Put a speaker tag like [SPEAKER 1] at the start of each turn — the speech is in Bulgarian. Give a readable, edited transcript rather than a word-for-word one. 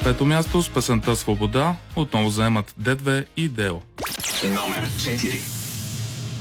[SPEAKER 1] 5-то място с песента "Свобода" отново заемат D2 и Део.
[SPEAKER 2] Номер 4.